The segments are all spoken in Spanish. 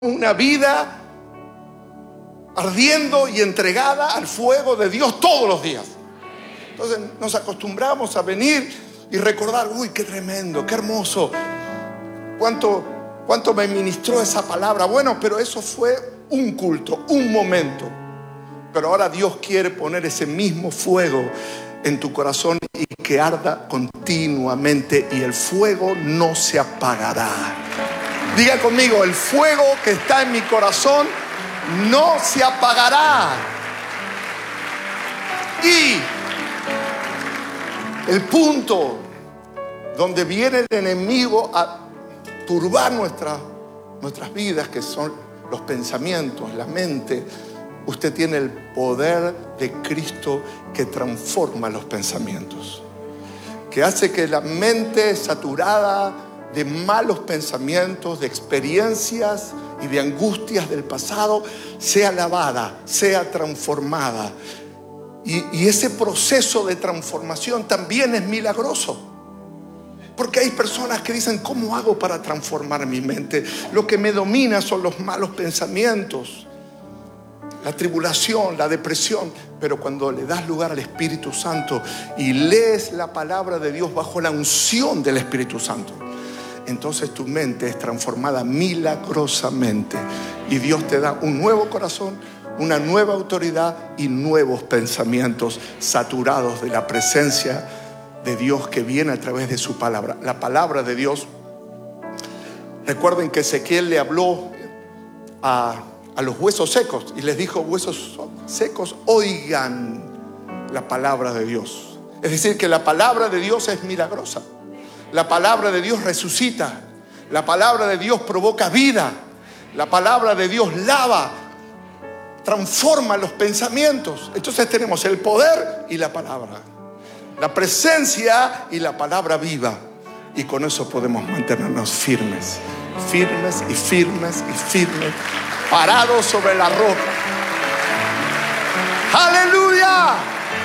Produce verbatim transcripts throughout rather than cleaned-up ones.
una vida ardiendo y entregada al fuego de Dios todos los días. Entonces nos acostumbramos a venir y recordar, uy, qué tremendo, qué hermoso, cuánto, cuánto me ministró esa palabra. Bueno, pero eso fue un culto, un momento. Pero ahora Dios quiere poner ese mismo fuego en tu corazón y que arda continuamente, y el fuego no se apagará. Diga conmigo, el fuego que está en mi corazón no se apagará. Y el punto donde viene el enemigo a turbar nuestra, nuestras vidas, que son los pensamientos, la mente. Usted tiene el poder de Cristo que transforma los pensamientos, que hace que la mente saturada de malos pensamientos, de experiencias y de angustias del pasado sea lavada, sea transformada. Y, y ese proceso de transformación también es milagroso. Porque hay personas que dicen, ¿cómo hago para transformar mi mente? Lo que me domina son los malos pensamientos, la tribulación, la depresión. Pero cuando le das lugar al Espíritu Santo y lees la palabra de Dios bajo la unción del Espíritu Santo, entonces tu mente es transformada milagrosamente. Y Dios te da un nuevo corazón, una nueva autoridad y nuevos pensamientos saturados de la presencia de Dios que viene a través de su palabra. La palabra de Dios. Recuerden que Ezequiel le habló a, a los huesos secos y les dijo, huesos secos, oigan la palabra de Dios. Es decir, que la palabra de Dios es milagrosa. La palabra de Dios resucita. La palabra de Dios provoca vida. La palabra de Dios lava, transforma los pensamientos. Entonces tenemos el poder y la palabra, la presencia y la palabra viva. Y con eso podemos mantenernos firmes, firmes y firmes y firmes, parados sobre la roca. ¡Aleluya!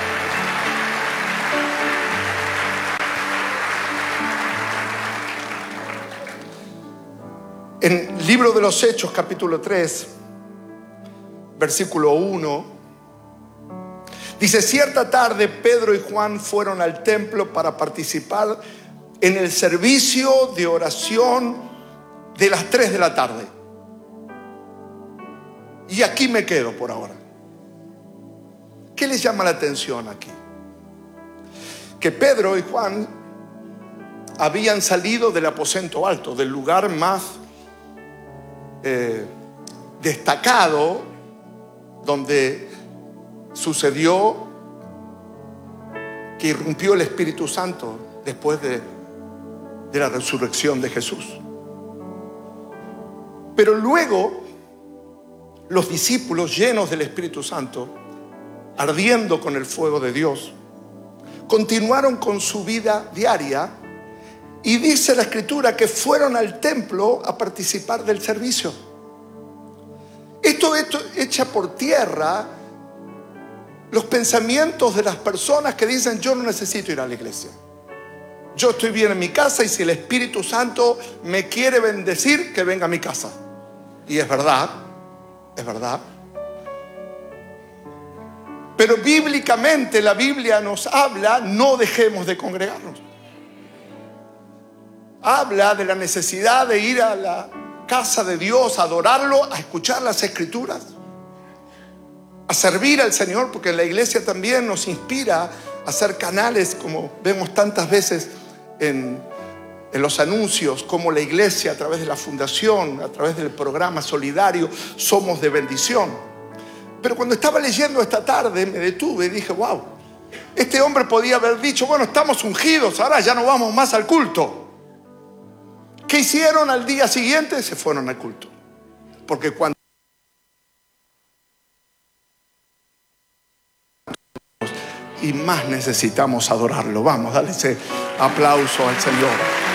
En el libro de los Hechos, capítulo tres, versículo uno, dice: cierta tarde Pedro y Juan fueron al templo para participar en el servicio de oración de las tres de la tarde. Y aquí me quedo por ahora. ¿Qué les llama la atención aquí? Que Pedro y Juan habían salido del aposento alto, del lugar más eh, destacado, donde sucedió que irrumpió el Espíritu Santo después de, de la resurrección de Jesús. Pero luego los discípulos, llenos del Espíritu Santo, ardiendo con el fuego de Dios, continuaron con su vida diaria. Y dice la Escritura que fueron al templo a participar del servicio. Esto, esto echa por tierra los pensamientos de las personas que dicen, yo no necesito ir a la iglesia. Yo estoy bien en mi casa, y si el Espíritu Santo me quiere bendecir, que venga a mi casa. Y es verdad, es verdad. Pero bíblicamente la Biblia nos habla, no dejemos de congregarnos. Habla de la necesidad de ir a la casa de Dios, a adorarlo, a escuchar las Escrituras, a servir al Señor, porque la iglesia también nos inspira a ser canales, como vemos tantas veces en, en los anuncios, como la iglesia a través de la fundación, a través del programa solidario, somos de bendición. Pero cuando estaba leyendo esta tarde me detuve y dije, wow, este hombre podía haber dicho, bueno, estamos ungidos, ahora ya no vamos más al culto. ¿Qué hicieron al día siguiente? Se fueron al culto. Porque cuando y más necesitamos adorarlo. Vamos, dale ese aplauso al Señor.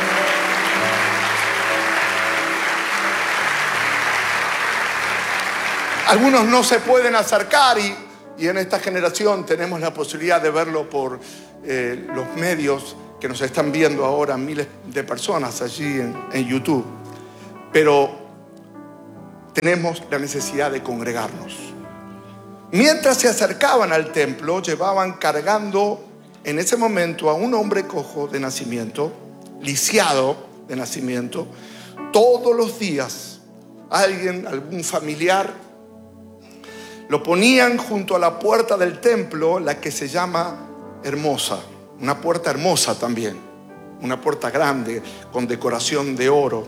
Algunos no se pueden acercar y, y en esta generación tenemos la posibilidad de verlo por eh, los medios que nos están viendo ahora, miles de personas allí en, en YouTube. Pero tenemos la necesidad de congregarnos. Mientras se acercaban al templo, llevaban cargando en ese momento a un hombre cojo de nacimiento, lisiado de nacimiento. Todos los días alguien, algún familiar, lo ponían junto a la puerta del templo, la que se llama Hermosa, una puerta hermosa también, una puerta grande con decoración de oro,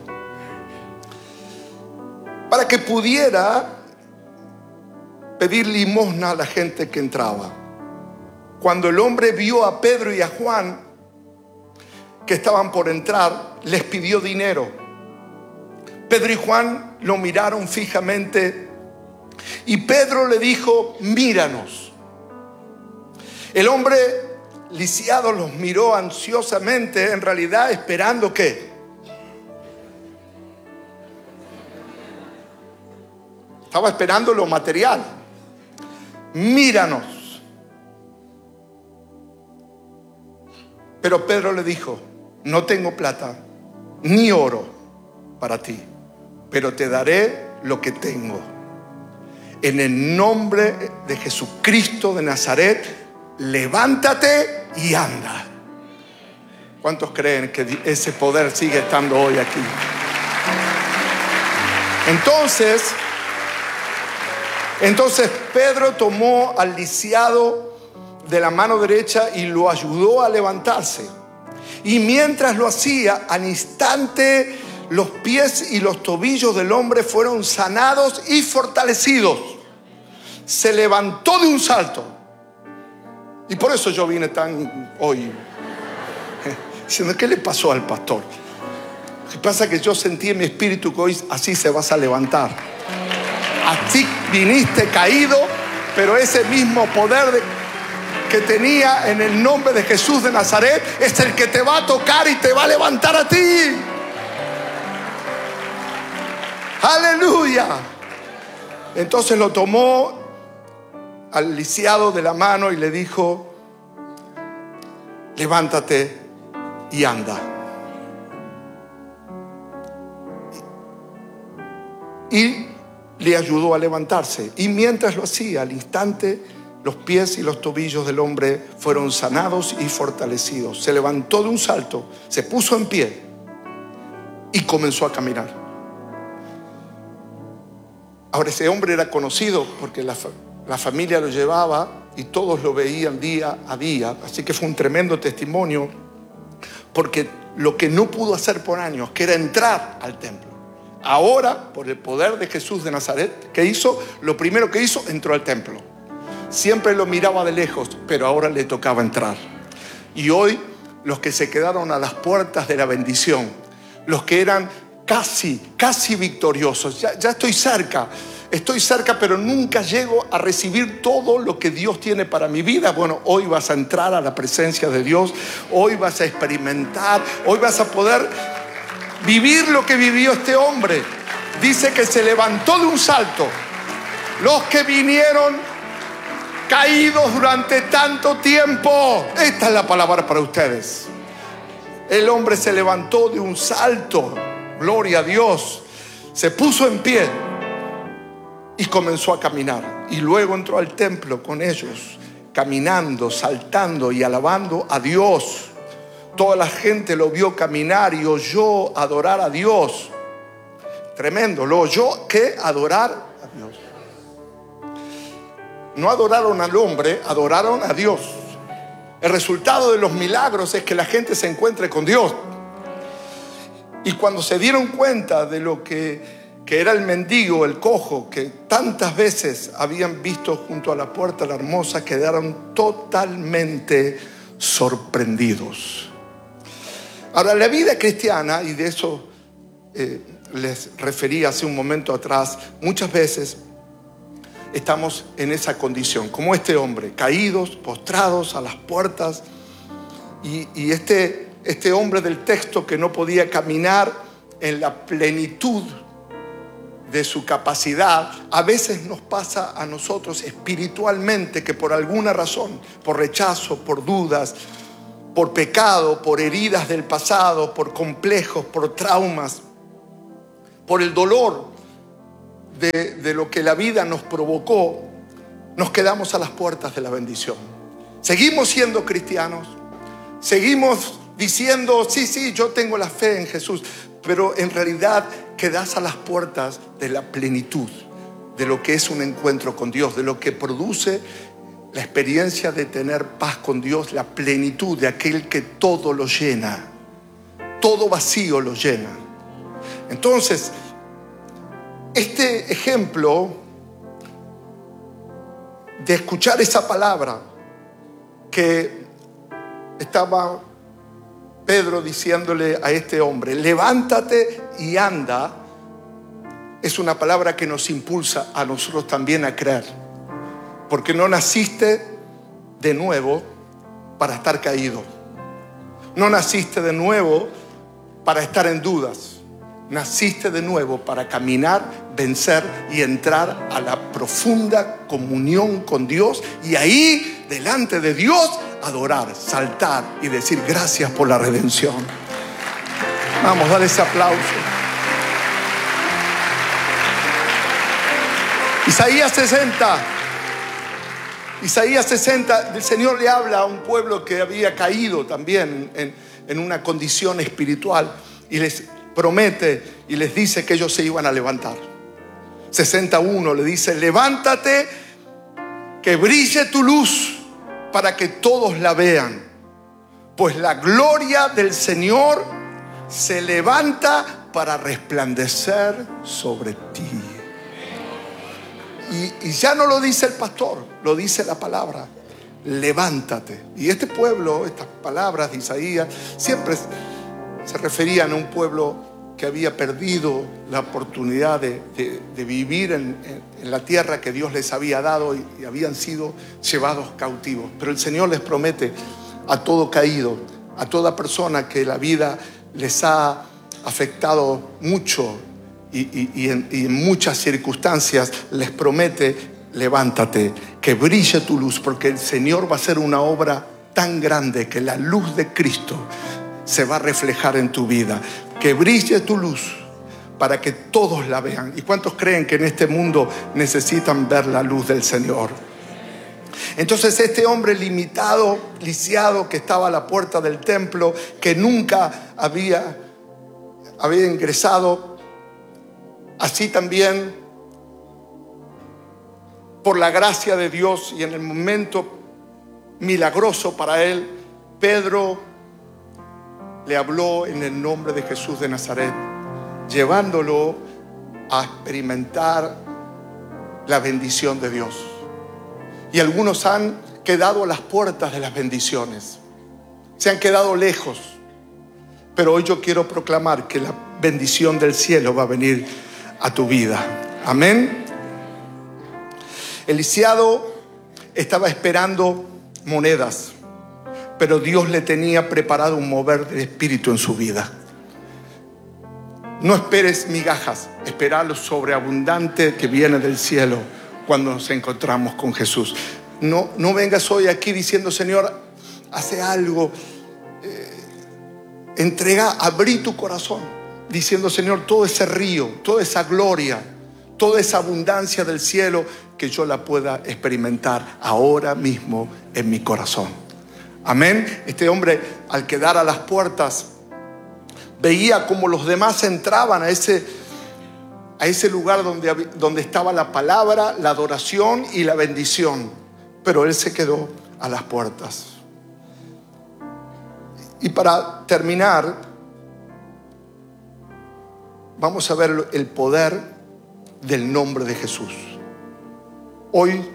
para que pudiera pedir limosna a la gente que entraba. Cuando el hombre vio a Pedro y a Juan que estaban por entrar, les pidió dinero. Pedro y Juan lo miraron fijamente y Pedro le dijo: míranos. El hombre lisiado los miró ansiosamente, en realidad esperando ¿qué? Estaba esperando lo material. Míranos. Pero Pedro le dijo: no tengo plata ni oro para ti, pero te daré lo que tengo. En el nombre de Jesucristo de Nazaret, levántate y anda. ¿Cuántos creen que ese poder sigue estando hoy aquí? Entonces, entonces Pedro tomó al lisiado de la mano derecha y lo ayudó a levantarse. Y mientras lo hacía, al instante los pies y los tobillos del hombre fueron sanados y fortalecidos. Se levantó de un salto. Y por eso yo vine tan hoy diciendo: ¿qué le pasó al pastor? Lo que pasa es que yo sentí en mi espíritu que hoy así se vas a levantar. Así viniste caído, pero ese mismo poder de, que tenía en el nombre de Jesús de Nazaret es el que te va a tocar y te va a levantar a ti. ¡Aleluya! Entonces lo tomó al lisiado de la mano y le dijo: levántate y anda. Y le ayudó a levantarse. Y mientras lo hacía, al instante los pies y los tobillos del hombre fueron sanados y fortalecidos. Se levantó de un salto, se puso en pie y comenzó a caminar. Ahora, ese hombre era conocido porque la, la familia lo llevaba y todos lo veían día a día. Así que fue un tremendo testimonio, porque lo que no pudo hacer por años, que era entrar al templo, ahora, por el poder de Jesús de Nazaret, ¿qué hizo? Lo primero que hizo, entró al templo. Siempre lo miraba de lejos, pero ahora le tocaba entrar. Y hoy, los que se quedaron a las puertas de la bendición, los que eran casi, casi victoriosos, ya, ya estoy cerca, estoy cerca, pero nunca llego a recibir todo lo que Dios tiene para mi vida. Bueno, hoy vas a entrar a la presencia de Dios, hoy vas a experimentar, hoy vas a poder vivir lo que vivió este hombre. Dice que se levantó de un salto. Los que vinieron caídos durante tanto tiempo, esta es la palabra para ustedes. El hombre se levantó de un salto, gloria a Dios, se puso en pie y comenzó a caminar. Y luego entró al templo con ellos, caminando, saltando y alabando a Dios. Toda la gente lo vio caminar y oyó adorar a Dios. Tremendo, lo oyó que adorar a Dios. No adoraron al hombre, adoraron a Dios. El resultado de los milagros es que la gente se encuentre con Dios. Y cuando se dieron cuenta de lo que, que era el mendigo, el cojo, que tantas veces habían visto junto a la puerta la hermosa, quedaron totalmente sorprendidos. Ahora, la vida cristiana, y de eso eh, les referí hace un momento atrás, muchas veces estamos en esa condición, como este hombre, caídos, postrados a las puertas. Y, y este, este hombre del texto que no podía caminar en la plenitud de su capacidad, a veces nos pasa a nosotros espiritualmente que por alguna razón, por rechazo, por dudas, por pecado, por heridas del pasado, por complejos, por traumas, por el dolor, de, de lo que la vida nos provocó, nos quedamos a las puertas de la bendición. Seguimos siendo cristianos, seguimos diciendo, sí, sí, yo tengo la fe en Jesús, pero en realidad quedas a las puertas de la plenitud, de lo que es un encuentro con Dios, de lo que produce la experiencia de tener paz con Dios, la plenitud de aquel que todo lo llena, todo vacío lo llena. Entonces, este ejemplo de escuchar esa palabra que estaba Pedro diciéndole a este hombre, levántate y anda, es una palabra que nos impulsa a nosotros también a creer, porque no naciste de nuevo para estar caído, no naciste de nuevo para estar en dudas. Naciste de nuevo para caminar, vencer y entrar a la profunda comunión con Dios, y ahí, delante de Dios, adorar, saltar y decir gracias por la redención. Vamos, dale ese aplauso. Isaías sesenta. Isaías sesenta, el Señor le habla a un pueblo que había caído también en, en una condición espiritual, y les promete y les dice que ellos se iban a levantar. sesenta y uno le dice, levántate, que brille tu luz para que todos la vean, pues la gloria del Señor se levanta para resplandecer sobre ti. Y, y ya no lo dice el pastor, lo dice la palabra, levántate. Y este pueblo, estas palabras de Isaías siempre se referían a un pueblo que había perdido la oportunidad de, de, de vivir en, en, en la tierra que Dios les había dado, y, y habían sido llevados cautivos. Pero el Señor les promete a todo caído, a toda persona que la vida les ha afectado mucho y, y, y, en, y en muchas circunstancias, les promete, levántate, que brille tu luz, porque el Señor va a hacer una obra tan grande que la luz de Cristo se va a reflejar en tu vida. Que brille tu luz para que todos la vean. ¿Y cuántos creen que en este mundo necesitan ver la luz del Señor? Entonces este hombre limitado, lisiado, que estaba a la puerta del templo, que nunca había, había ingresado, así también, por la gracia de Dios y en el momento milagroso para él, Pedro le habló en el nombre de Jesús de Nazaret, llevándolo a experimentar la bendición de Dios. Y algunos han quedado a las puertas de las bendiciones, se han quedado lejos, pero hoy yo quiero proclamar que la bendición del cielo va a venir a tu vida. Amén. El lisiado estaba esperando monedas, pero Dios le tenía preparado un mover del espíritu en su vida. No esperes migajas, espera lo sobreabundante que viene del cielo cuando nos encontramos con Jesús. No, no vengas hoy aquí diciendo, Señor, hace algo. Eh, entrega, abrí tu corazón, diciendo, Señor, todo ese río, toda esa gloria, toda esa abundancia del cielo, que yo la pueda experimentar ahora mismo en mi corazón. Amén. Este hombre, al quedar a las puertas, veía como los demás entraban a ese, a ese lugar donde, donde estaba la palabra, la adoración y la bendición. Pero él se quedó a las puertas. Y para terminar, vamos a ver el poder del nombre de Jesús. Hoy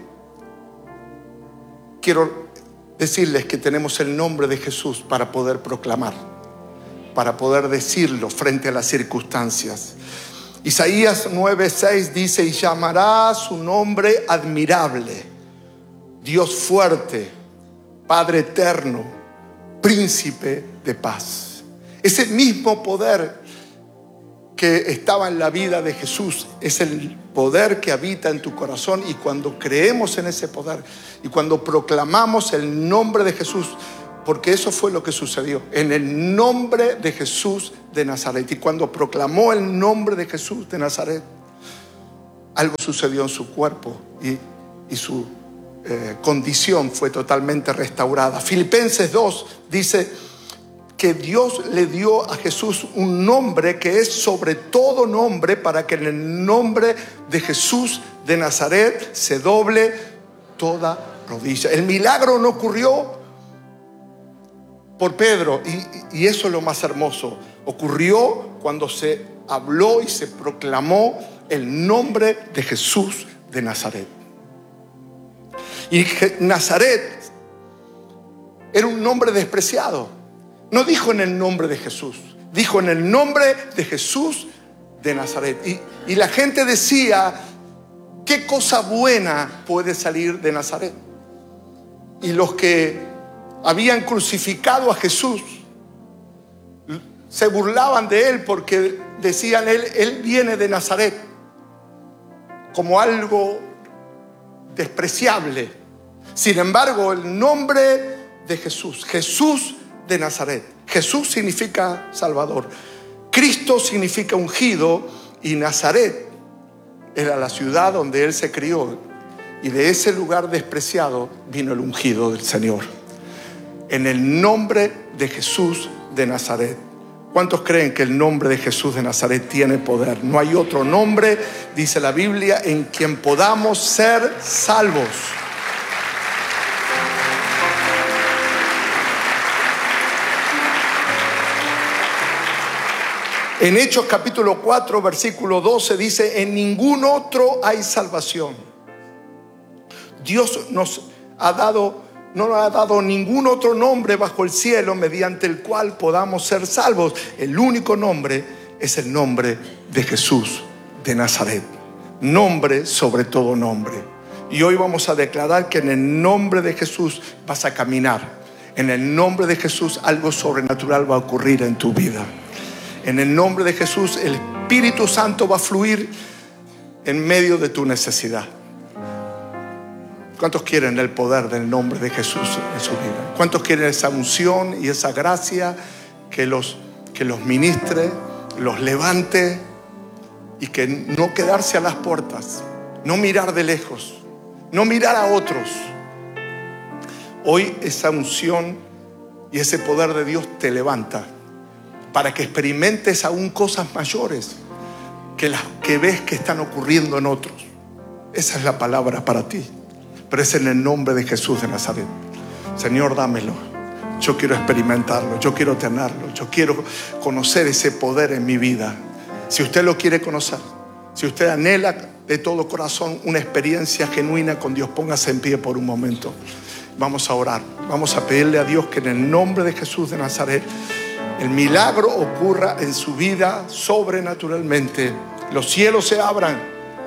quiero decirles que tenemos el nombre de Jesús para poder proclamar, para poder decirlo frente a las circunstancias. Isaías nueve seis dice, y llamará su nombre admirable, Dios fuerte, Padre eterno, Príncipe de paz. Ese mismo poder que estaba en la vida de Jesús es el poder que habita en tu corazón, y cuando creemos en ese poder y cuando proclamamos el nombre de Jesús, porque eso fue lo que sucedió, en el nombre de Jesús de Nazaret, y cuando proclamó el nombre de Jesús de Nazaret, algo sucedió en su cuerpo y, y su eh, condición fue totalmente restaurada. Filipenses dos dice que Dios le dio a Jesús un nombre que es sobre todo nombre, para que en el nombre de Jesús de Nazaret se doble toda rodilla. El milagro no ocurrió por Pedro, y, y eso es lo más hermoso. Ocurrió cuando se habló y se proclamó el nombre de Jesús de Nazaret. Y Nazaret era un nombre despreciado. No dijo en el nombre de Jesús, dijo en el nombre de Jesús de Nazaret. Y, y la gente decía, ¿qué cosa buena puede salir de Nazaret? Y los que habían crucificado a Jesús se burlaban de él, porque decían, él, él viene de Nazaret, como algo despreciable. Sin embargo, el nombre de Jesús, Jesús de Nazaret, Jesús significa Salvador, Cristo significa ungido, y Nazaret era la ciudad donde él se crió, y de ese lugar despreciado vino el ungido del Señor. En el nombre de Jesús de Nazaret. ¿Cuántos creen que el nombre de Jesús de Nazaret tiene poder? No hay otro nombre, dice la Biblia, en quien podamos ser salvos. En Hechos capítulo cuatro, versículo doce dice, en ningún otro hay salvación. Dios nos ha dado, no nos ha dado ningún otro nombre bajo el cielo mediante el cual podamos ser salvos. El único nombre es el nombre de Jesús de Nazaret. Nombre sobre todo nombre. Y hoy vamos a declarar que en el nombre de Jesús vas a caminar. En el nombre de Jesús algo sobrenatural va a ocurrir en tu vida. En el nombre de Jesús el Espíritu Santo va a fluir en medio de tu necesidad. ¿Cuántos quieren el poder del nombre de Jesús en su vida? ¿Cuántos quieren esa unción y esa gracia que los, que los ministre, los levante, y que no quedarse a las puertas, no mirar de lejos, no mirar a otros? Hoy esa unción y ese poder de Dios te levanta para que experimentes aún cosas mayores que las que ves que están ocurriendo en otros. Esa es la palabra para ti, pero es en el nombre de Jesús de Nazaret. Señor, dámelo. Yo quiero experimentarlo, yo quiero tenerlo, yo quiero conocer ese poder en mi vida. Si usted lo quiere conocer, si usted anhela de todo corazón una experiencia genuina con Dios, póngase en pie por un momento. Vamos a orar, vamos a pedirle a Dios que en el nombre de Jesús de Nazaret el milagro ocurra en su vida sobrenaturalmente. Los cielos se abran.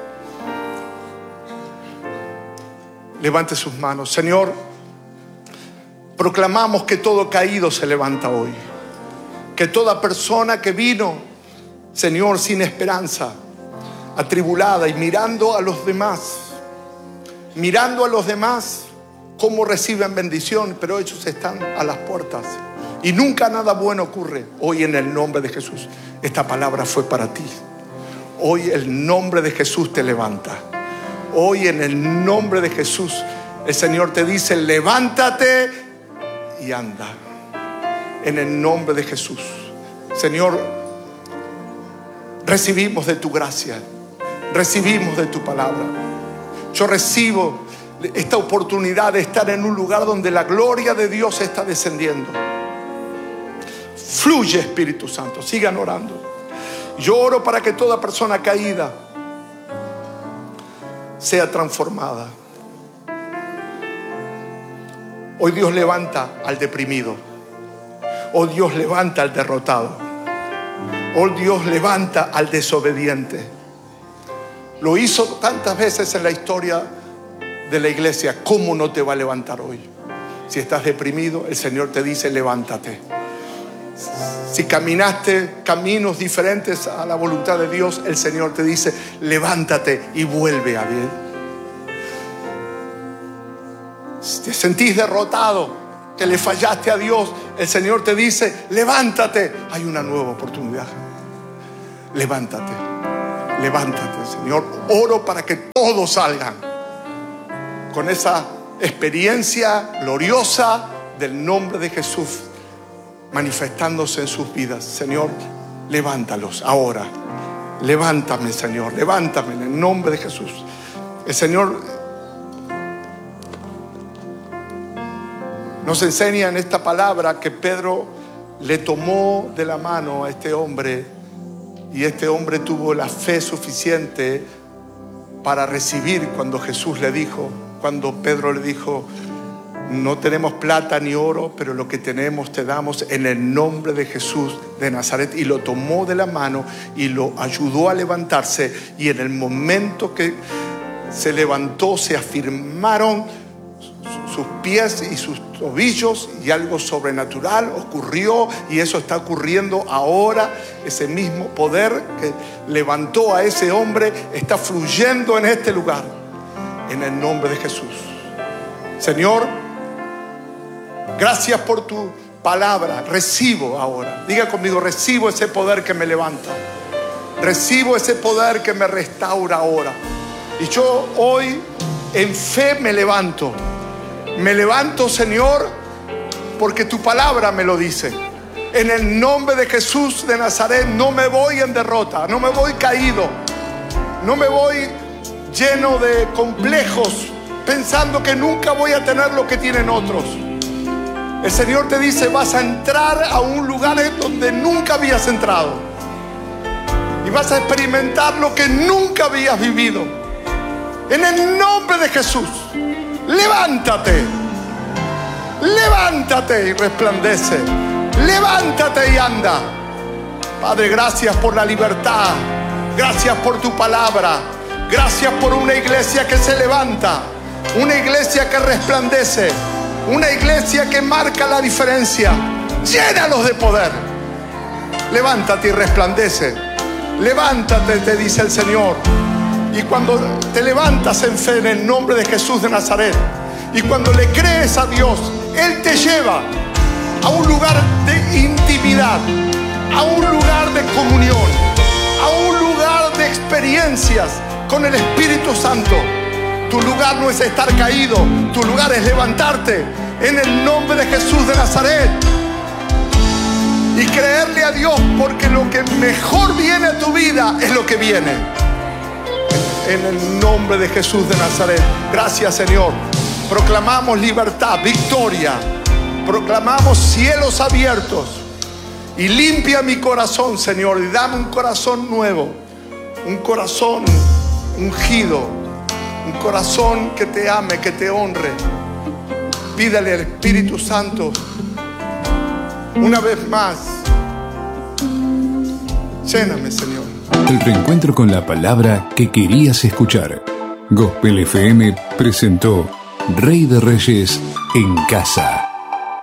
Levante sus manos. Señor, proclamamos que todo caído se levanta hoy. Que toda persona que vino, Señor, sin esperanza, atribulada y mirando a los demás, mirando a los demás cómo reciben bendición, pero ellos están a las puertas y nunca nada bueno ocurre. Hoy en el nombre de Jesús, esta palabra fue para ti. Hoy el nombre de Jesús te levanta. Hoy en el nombre de Jesús el Señor te dice, levántate y anda. En el nombre de Jesús, Señor, recibimos de tu gracia, recibimos de tu palabra. Yo recibo esta oportunidad de estar en un lugar donde la gloria de Dios está descendiendo. Fluye, Espíritu Santo. Sigan orando. Yo oro para que toda persona caída sea transformada. Hoy Dios levanta al deprimido. Hoy Dios levanta al derrotado. Hoy Dios levanta al desobediente. Lo hizo tantas veces en la historia de la iglesia. ¿Cómo no te va a levantar hoy? Si estás deprimido, el Señor te dice, levántate. Si caminaste caminos diferentes a la voluntad de Dios, el Señor te dice, levántate y vuelve a bien. Si te sentís derrotado, que le fallaste a Dios, el Señor te dice, levántate. Hay una nueva oportunidad. Levántate, levántate, Señor. Oro para que todos salgan con esa experiencia gloriosa del nombre de Jesús manifestándose en sus vidas. Señor, levántalos ahora. Levántame, Señor, levántame en el nombre de Jesús. El Señor nos enseña en esta palabra que Pedro le tomó de la mano a este hombre, y este hombre tuvo la fe suficiente para recibir cuando Jesús le dijo, cuando Pedro le dijo: no tenemos plata ni oro, pero lo que tenemos te damos en el nombre de Jesús de Nazaret. Y lo tomó de la mano y lo ayudó a levantarse, y en el momento que se levantó se afirmaron sus pies y sus tobillos, y algo sobrenatural ocurrió, y eso está ocurriendo ahora. Ese mismo poder que levantó a ese hombre está fluyendo en este lugar, en el nombre de Jesús. Señor, gracias por tu palabra. Recibo ahora, diga conmigo, recibo ese poder que me levanta, recibo ese poder que me restaura ahora. Y yo hoy en fe me levanto. Me levanto, Señor, porque tu palabra me lo dice. En el nombre de Jesús de Nazaret no me voy en derrota, no me voy caído, no me voy lleno de complejos, pensando que nunca voy a tener lo que tienen otros. El Señor te dice: vas a entrar a un lugar en donde nunca habías entrado, y vas a experimentar lo que nunca habías vivido. En el nombre de Jesús, levántate, levántate y resplandece, levántate y anda. Padre, gracias por la libertad, gracias por tu palabra, gracias por una iglesia que se levanta, una iglesia que resplandece, una iglesia que marca la diferencia. Llénalos de poder. Levántate y resplandece. Levántate, te dice el Señor. Y cuando te levantas en fe en el nombre de Jesús de Nazaret, y cuando le crees a Dios, Él te lleva a un lugar de intimidad, a un lugar de comunión, a un lugar de experiencias con el Espíritu Santo. Tu lugar no es estar caído, tu lugar es levantarte en el nombre de Jesús de Nazaret y creerle a Dios, porque lo que mejor viene a tu vida es lo que viene. En el nombre de Jesús de Nazaret. Gracias, Señor. Proclamamos libertad, victoria. Proclamamos cielos abiertos. Y limpia mi corazón, Señor, y dame un corazón nuevo, un corazón ungido, un corazón que te ame, que te honre. Pídale al Espíritu Santo una vez más: lléname, Señor. El reencuentro con la palabra que querías escuchar. Gospel F M presentó Rey de Reyes en Casa.